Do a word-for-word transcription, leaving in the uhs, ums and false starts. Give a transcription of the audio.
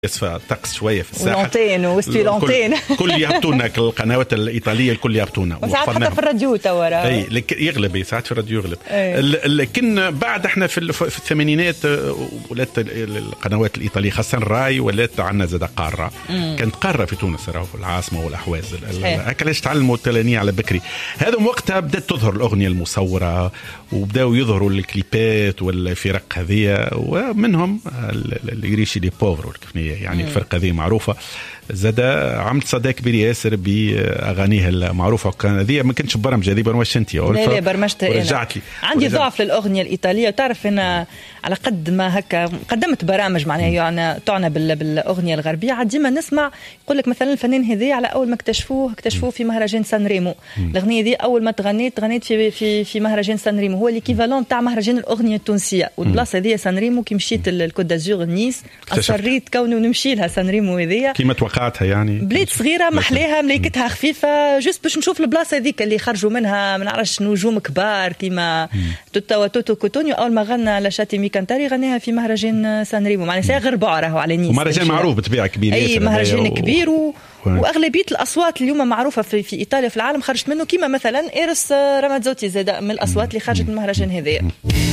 يصفى طقس شويه في الساحه لونتين وستي لونتين كل يهبطونا القنوات الايطاليه الكل يهبطونا وساعات حتى في الراديو توا اي يغلب ساعات في الراديو يغلب. لكن بعد احنا في, في الثمانينات ولات القنوات الايطاليه خاصه الراي ولات عندنا زاد قاره مم. كانت قاره في تونس راهو في العاصمه والاحواز هكاش تعلموا التلانيه على بكري. هذا وقتها بدات تظهر الاغنيه المصوره وبداوا يظهروا الكليبات والفرق هذه ومنهم اللي يريشي لي بوفر يعني الفرقة ذي معروفة زاد عملت صدى كبير ياسر بأغانيها المعروفة. وكان ذي ما كنتش برمج هذه برمجت انتي لا لا برمجت انا عندي ضعف للأغنية الإيطالية. وتعرف أنا على قد ما هكا قدمت برامج معناها يعني تعنى بالأغنية الغربية ديما نسمع يقول لك مثلا الفنان هذي على أول ما اكتشفوه اكتشفوه في مهرجان سان ريمو. الأغنية ذي أول ما تغنيت تغنيت في في في مهرجان سان ريمو هو الكيفالون تاع مهرجان الأغنية التونسية. والبلاصة هذه سان ريمو كي مشيت الكوت دازور نيس أصريت كوني ونمشي لها سان ريمو هذيا كيما توقعتها يعني بلاد صغيرة محليها مليكتها خفيفة جست باش نشوف البلاصة هذيك اللي خرجوا منها ما نعرفش نجوم كبار كيما توتا وتوتو كوتونيو. أول ما غنى لشاتي ميكانتاري غناها في مهرجان سان ريمو معناها ساعة غير بعره على نيس مهرجان معروف بطبيعة كبير أي مهرجان كبير و... واغلبيه الاصوات اليوم معروفه في, في ايطاليا في العالم خرجت منه كيما مثلا ايرس رامازوتي زاد من الاصوات اللي خرجت من المهرجان هذا.